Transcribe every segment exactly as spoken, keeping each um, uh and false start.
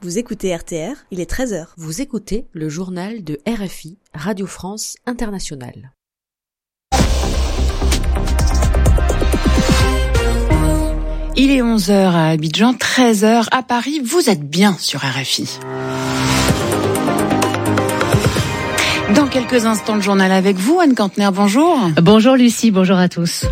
Vous écoutez R T R, il est treize heures. Vous écoutez le journal de R F I, Radio France Internationale. Il est onze heures à Abidjan, treize heures à Paris. Vous êtes bien sur R F I. Dans quelques instants, le journal avec vous, Anne Kantner, bonjour. Bonjour Lucie, bonjour à tous.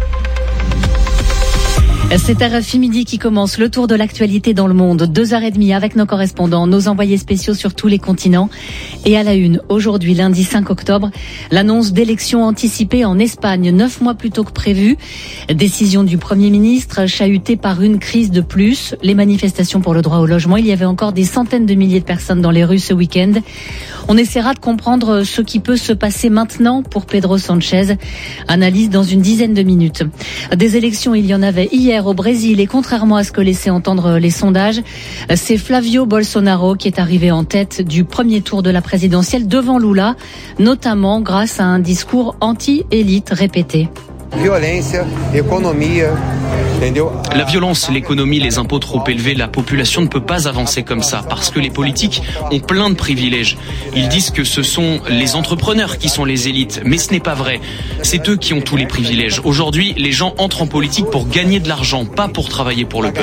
C'est R F I Midi qui commence le tour de l'actualité dans le monde. Deux heures et demie avec nos correspondants, nos envoyés spéciaux sur tous les continents. Et à la une, aujourd'hui, lundi cinq octobre, l'annonce d'élections anticipées en Espagne, neuf mois plus tôt que prévu. Décision du Premier ministre, chahutée par une crise de plus. Les manifestations pour le droit au logement, il y avait encore des centaines de milliers de personnes dans les rues ce week-end. On essaiera de comprendre ce qui peut se passer maintenant pour Pedro Sanchez. Analyse dans une dizaine de minutes. Des élections, il y en avait hier au Brésil et contrairement à ce que laissaient entendre les sondages, c'est Flavio Bolsonaro qui est arrivé en tête du premier tour de la présidentielle devant Lula, notamment grâce à un discours anti-élite répété. La violence, l'économie, les impôts trop élevés, la population ne peut pas avancer comme ça parce que les politiques ont plein de privilèges. Ils disent que ce sont les entrepreneurs qui sont les élites, mais ce n'est pas vrai. C'est eux qui ont tous les privilèges. Aujourd'hui, les gens entrent en politique pour gagner de l'argent, pas pour travailler pour le peuple.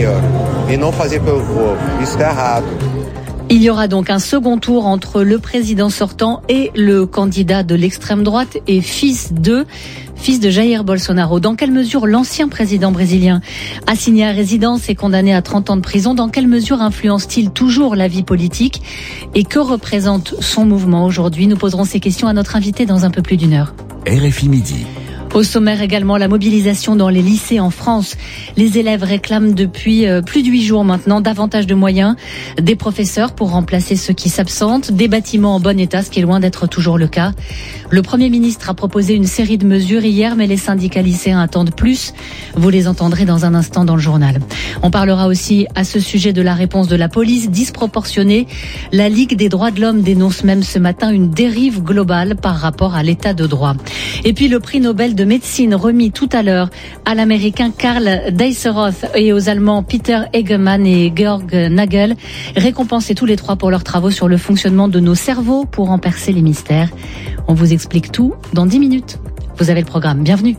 Il y aura donc un second tour entre le président sortant et le candidat de l'extrême droite et fils de, fils de Jair Bolsonaro. Dans quelle mesure l'ancien président brésilien, assigné à résidence et condamné à trente ans de prison, dans quelle mesure influence-t-il toujours la vie politique et que représente son mouvement aujourd'hui? Nous poserons ces questions à notre invité dans un peu plus d'une heure. R F I Midi. Au sommaire également, la mobilisation dans les lycées en France. Les élèves réclament depuis plus de huit jours maintenant davantage de moyens, des professeurs pour remplacer ceux qui s'absentent, des bâtiments en bon état, ce qui est loin d'être toujours le cas. Le Premier ministre a proposé une série de mesures hier, mais les syndicats lycéens attendent plus. Vous les entendrez dans un instant dans le journal. On parlera aussi à ce sujet de la réponse de la police disproportionnée. La Ligue des droits de l'homme dénonce même ce matin une dérive globale par rapport à l'état de droit. Et puis le prix Nobel de médecine remis tout à l'heure à l'américain Karl Deisseroth et aux allemands Peter Egemann et Georg Nagel, récompensés tous les trois pour leurs travaux sur le fonctionnement de nos cerveaux pour en percer les mystères. On vous explique tout dans dix minutes. Vous avez le programme, bienvenue.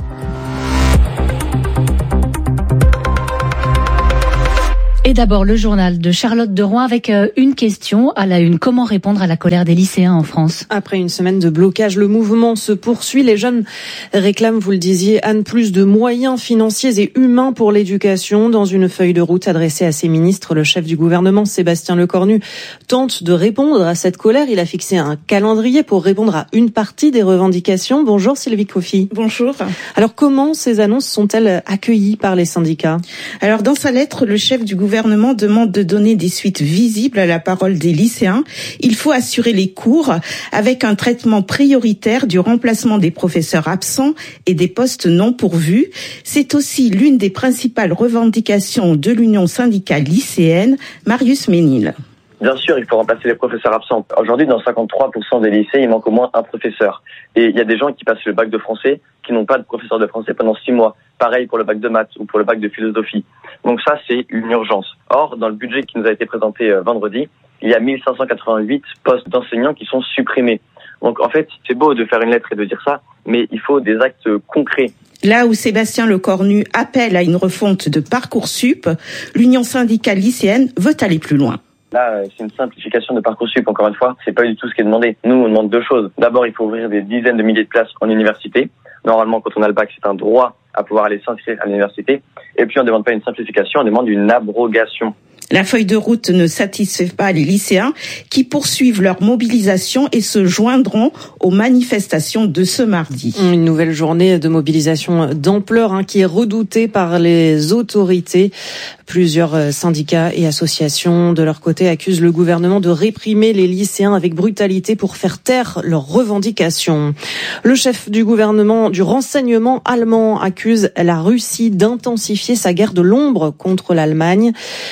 Et d'abord, le journal de Charlotte de Rouen avec une question à la une. Comment répondre à la colère des lycéens en France? Après une semaine de blocage, le mouvement se poursuit. Les jeunes réclament, vous le disiez, Anne, plus de moyens financiers et humains pour l'éducation. Dans une feuille de route adressée à ses ministres, le chef du gouvernement, Sébastien Lecornu, tente de répondre à cette colère. Il a fixé un calendrier pour répondre à une partie des revendications. Bonjour Sylvie Coffy. Bonjour. Alors comment ces annonces sont-elles accueillies par les syndicats? Alors dans sa lettre, le chef du gouvernement Le gouvernement demande de donner des suites visibles à la parole des lycéens. Il faut assurer les cours avec un traitement prioritaire du remplacement des professeurs absents et des postes non pourvus. C'est aussi l'une des principales revendications de l'Union syndicale lycéenne, Marius Ménil. Bien sûr, il faut remplacer les professeurs absents. Aujourd'hui, dans cinquante-trois pour cent des lycées, il manque au moins un professeur. Et il y a des gens qui passent le bac de français qui n'ont pas de professeur de français pendant six mois. Pareil pour le bac de maths ou pour le bac de philosophie. Donc ça, c'est une urgence. Or, dans le budget qui nous a été présenté vendredi, il y a mille cinq cent quatre-vingt-huit postes d'enseignants qui sont supprimés. Donc en fait, c'est beau de faire une lettre et de dire ça, mais il faut des actes concrets. Là où Sébastien Lecornu appelle à une refonte de Parcoursup, l'Union syndicale lycéenne veut aller plus loin. Là, c'est une simplification de Parcoursup, encore une fois. C'est pas du tout ce qui est demandé. Nous, on demande deux choses. D'abord, il faut ouvrir des dizaines de milliers de places en université. Normalement, quand on a le bac, c'est un droit à pouvoir aller s'inscrire à l'université. Et puis, on ne demande pas une simplification, on demande une abrogation. La feuille de route ne satisfait pas les lycéens qui poursuivent leur mobilisation et se joindront aux manifestations de ce mardi. Une nouvelle journée de mobilisation d'ampleur hein, qui est redoutée par les autorités. Plusieurs syndicats et associations, de leur côté, accusent le gouvernement de réprimer les lycéens avec brutalité pour faire taire leurs revendications. Le chef du gouvernement du renseignement allemand accuse la Russie d'intensifier sa guerre de l'ombre contre l'Allemagne. Berlin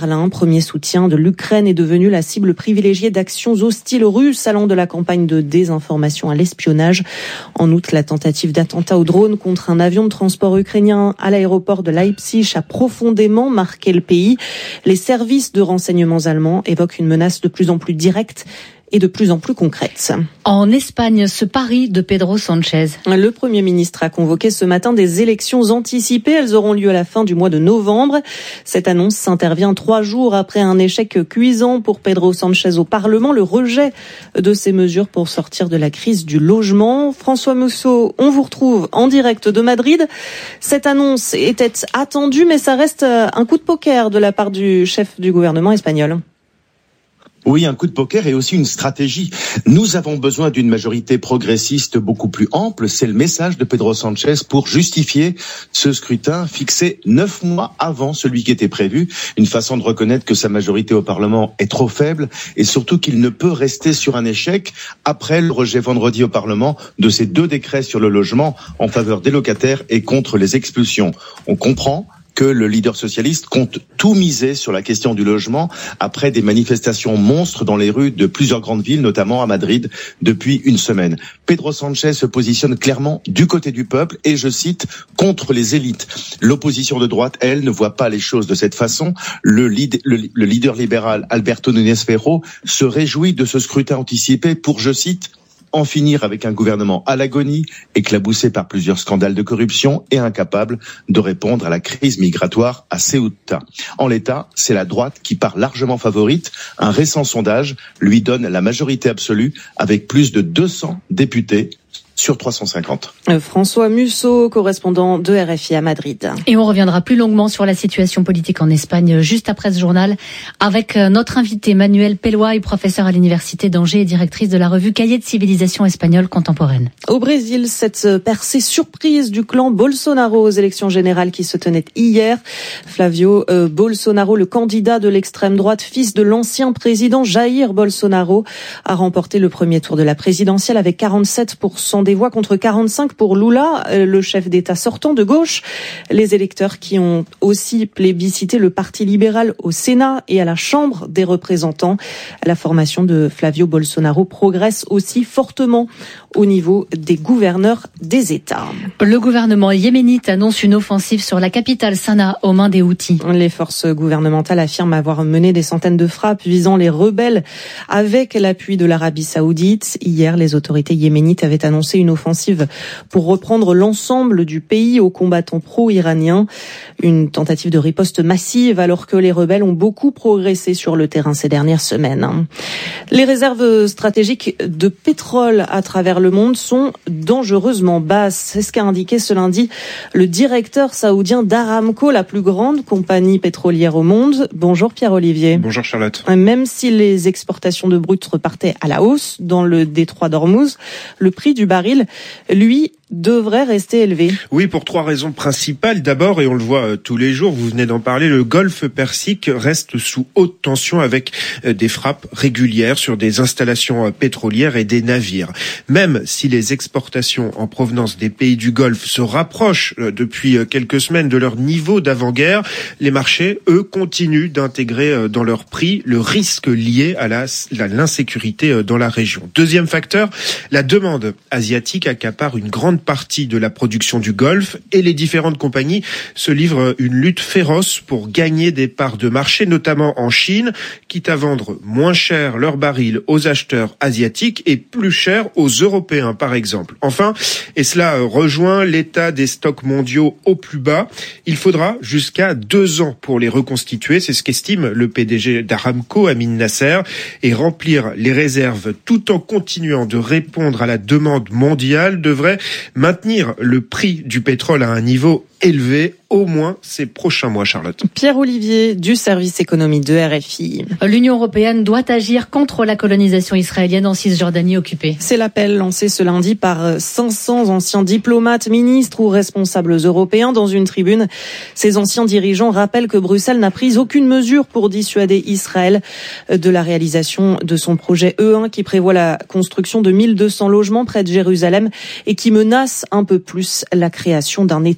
Berlin, premier soutien de l'Ukraine, est devenu la cible privilégiée d'actions hostiles russes allant de la campagne de désinformation à l'espionnage. En août, la tentative d'attentat au drone contre un avion de transport ukrainien à l'aéroport de Leipzig a profondément marqué le pays. Les services de renseignements allemands évoquent une menace de plus en plus directe et de plus en plus concrète. En Espagne, ce pari de Pedro Sánchez. Le Premier ministre a convoqué ce matin des élections anticipées. Elles auront lieu à la fin du mois de novembre. Cette annonce intervient trois jours après un échec cuisant pour Pedro Sánchez au Parlement, le rejet de ces mesures pour sortir de la crise du logement. François Musso, on vous retrouve en direct de Madrid. Cette annonce était attendue, mais ça reste un coup de poker de la part du chef du gouvernement espagnol. Oui, un coup de poker et aussi une stratégie. Nous avons besoin d'une majorité progressiste beaucoup plus ample. C'est le message de Pedro Sánchez pour justifier ce scrutin fixé neuf mois avant celui qui était prévu. Une façon de reconnaître que sa majorité au Parlement est trop faible et surtout qu'il ne peut rester sur un échec après le rejet vendredi au Parlement de ces deux décrets sur le logement en faveur des locataires et contre les expulsions. On comprend que le leader socialiste compte tout miser sur la question du logement après des manifestations monstres dans les rues de plusieurs grandes villes, notamment à Madrid, depuis une semaine. Pedro Sánchez se positionne clairement du côté du peuple et, je cite, contre les élites. L'opposition de droite, elle, ne voit pas les choses de cette façon. Le, lead, le, le leader libéral Alberto Núñez Feijóo se réjouit de ce scrutin anticipé pour, je cite, en finir avec un gouvernement à l'agonie, éclaboussé par plusieurs scandales de corruption et incapable de répondre à la crise migratoire à Ceuta. En l'état, c'est la droite qui part largement favorite. Un récent sondage lui donne la majorité absolue avec plus de deux cents députés sur trois cent cinquante. François Musso, correspondant de R F I à Madrid. Et on reviendra plus longuement sur la situation politique en Espagne juste après ce journal avec notre invité Manuel Peloy, professeur à l'université d'Angers et directrice de la revue Cahiers de civilisation espagnole contemporaine. Au Brésil, cette percée surprise du clan Bolsonaro aux élections générales qui se tenaient hier. Flavio euh, Bolsonaro, le candidat de l'extrême droite, fils de l'ancien président Jair Bolsonaro, a remporté le premier tour de la présidentielle avec quarante-sept pour cent des voix contre quarante-cinq pour Lula, le chef d'État sortant de gauche. Les électeurs qui ont aussi plébiscité le Parti libéral au Sénat et à la Chambre des représentants. La formation de Flavio Bolsonaro progresse aussi fortement au niveau des gouverneurs des États. Le gouvernement yéménite annonce une offensive sur la capitale Sanaa aux mains des Houthis. Les forces gouvernementales affirment avoir mené des centaines de frappes visant les rebelles avec l'appui de l'Arabie Saoudite. Hier, les autorités yéménites avaient annoncé une offensive pour reprendre l'ensemble du pays aux combattants pro-iraniens. Une tentative de riposte massive alors que les rebelles ont beaucoup progressé sur le terrain ces dernières semaines. Les réserves stratégiques de pétrole à travers le monde sont dangereusement basses. C'est ce qu'a indiqué ce lundi le directeur saoudien d'Aramco, la plus grande compagnie pétrolière au monde. Bonjour Pierre-Olivier. Bonjour Charlotte. Même si les exportations de brut repartaient à la hausse dans le détroit d'Ormuz, le prix du baril, lui, devrait rester élevé. Oui, pour trois raisons principales. D'abord, et on le voit euh, tous les jours, vous venez d'en parler, le golfe Persique reste sous haute tension avec euh, des frappes régulières sur des installations euh, pétrolières et des navires. Même si les exportations en provenance des pays du Golfe se rapprochent euh, depuis euh, quelques semaines de leur niveau d'avant-guerre, les marchés, eux, continuent d'intégrer euh, dans leur prix le risque lié à, la, à l'insécurité euh, dans la région. Deuxième facteur, la demande asiatique accapare une grande partie de la production du Golfe et les différentes compagnies se livrent une lutte féroce pour gagner des parts de marché, notamment en Chine, quitte à vendre moins cher leurs barils aux acheteurs asiatiques et plus cher aux Européens, par exemple. Enfin, et cela rejoint l'état des stocks mondiaux au plus bas, il faudra jusqu'à deux ans pour les reconstituer, c'est ce qu'estime le P D G d'Aramco, Amin Nasser, et remplir les réserves tout en continuant de répondre à la demande mondiale devrait maintenir le prix du pétrole à un niveau élevé au moins ces prochains mois, Charlotte. Pierre-Olivier du service économie de R F I. L'Union européenne doit agir contre la colonisation israélienne en Cisjordanie occupée. C'est l'appel lancé ce lundi par cinq cents anciens diplomates, ministres ou responsables européens dans une tribune. Ces anciens dirigeants rappellent que Bruxelles n'a pris aucune mesure pour dissuader Israël de la réalisation de son projet E un qui prévoit la construction de mille deux cents logements près de Jérusalem et qui menace un peu plus la création d'un État palestinien.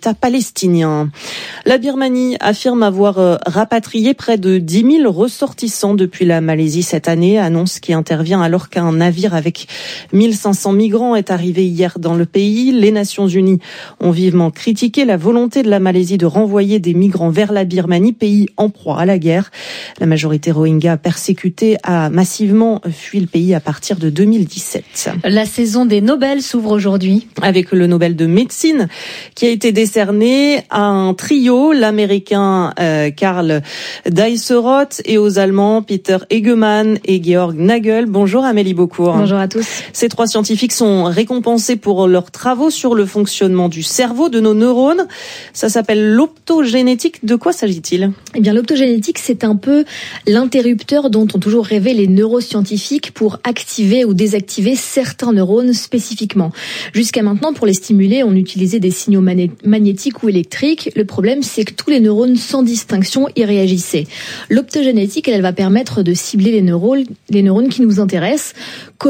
palestiniens. La Birmanie affirme avoir rapatrié près de dix mille ressortissants depuis la Malaisie cette année, annonce qui intervient alors qu'un navire avec mille cinq cents migrants est arrivé hier dans le pays. Les Nations Unies ont vivement critiqué la volonté de la Malaisie de renvoyer des migrants vers la Birmanie, pays en proie à la guerre. La majorité rohingya persécutée a massivement fui le pays à partir de deux mille dix-sept. La saison des Nobel s'ouvre aujourd'hui. Avec le Nobel de médecine qui a été décerné à un trio, l'américain euh, Karl Deisseroth et aux Allemands Peter Egemann et Georg Nagel. Bonjour Amélie Beaucourt. Bonjour à tous. Ces trois scientifiques sont récompensés pour leurs travaux sur le fonctionnement du cerveau, de nos neurones. Ça s'appelle l'optogénétique. De quoi s'agit-il ? Eh bien, l'optogénétique, c'est un peu l'interrupteur dont ont toujours rêvé les neuroscientifiques pour activer ou désactiver certains neurones spécifiquement. Jusqu'à maintenant, pour les stimuler, on utilisait des signaux magnétiques ou électriques. Le problème, c'est que tous les neurones, sans distinction, y réagissaient. L'optogénétique, elle, elle va permettre de cibler les neurones, les neurones qui nous intéressent. Comment ?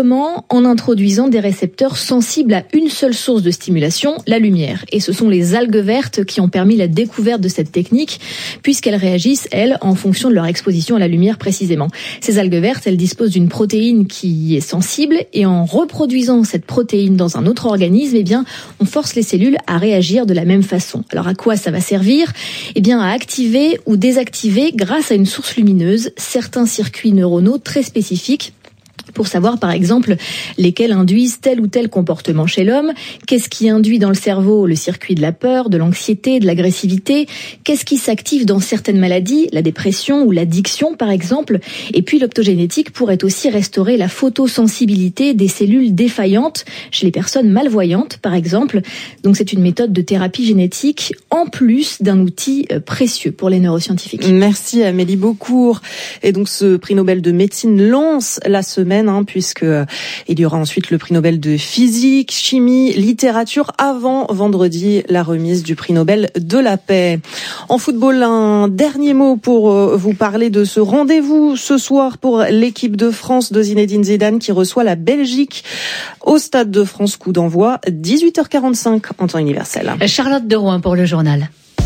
En introduisant des récepteurs sensibles à une seule source de stimulation, la lumière. Et ce sont les algues vertes qui ont permis la découverte de cette technique, puisqu'elles réagissent, elles, en fonction de leur exposition à la lumière précisément. Ces algues vertes, elles disposent d'une protéine qui est sensible, et en reproduisant cette protéine dans un autre organisme, eh bien, on force les cellules à réagir de la même façon. Alors à quoi ça va servir ? Eh bien, à activer ou désactiver, grâce à une source lumineuse, certains circuits neuronaux très spécifiques, pour savoir par exemple lesquels induisent tel ou tel comportement chez l'homme, qu'est-ce qui induit dans le cerveau le circuit de la peur, de l'anxiété, de l'agressivité, qu'est-ce qui s'active dans certaines maladies, la dépression ou l'addiction par exemple, et puis l'optogénétique pourrait aussi restaurer la photosensibilité des cellules défaillantes chez les personnes malvoyantes par exemple. Donc c'est une méthode de thérapie génétique en plus d'un outil précieux pour les neuroscientifiques. Merci Amélie Beaucourt. Et donc ce prix Nobel de médecine lance la semaine, hein, puisque euh, il y aura ensuite le prix Nobel de physique, chimie, littérature, avant vendredi la remise du prix Nobel de la paix. En football, un dernier mot pour euh, vous parler de ce rendez-vous ce soir pour l'équipe de France de Zinedine Zidane qui reçoit la Belgique au Stade de France. Coup d'envoi dix-huit heures quarante-cinq en temps universel. Charlotte de Rouen pour le journal.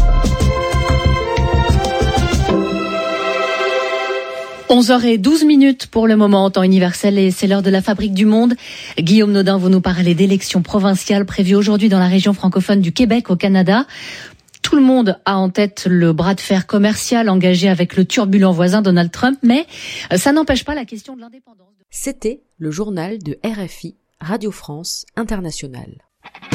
onze heures douze minutes pour le moment en temps universel et c'est l'heure de la Fabrique du Monde. Guillaume Nodin, vous nous parlez d'élections provinciales prévues aujourd'hui dans la région francophone du Québec au Canada. Tout le monde a en tête le bras de fer commercial engagé avec le turbulent voisin Donald Trump, mais ça n'empêche pas la question de l'indépendance. C'était le journal de R F I, Radio France Internationale.